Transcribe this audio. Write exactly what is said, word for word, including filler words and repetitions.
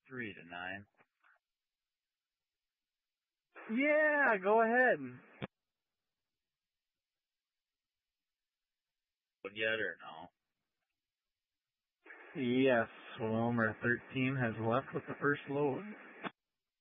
three to nine. Yeah, go ahead. Yet or no? Yes, Wilmer thirteen has left with the first load.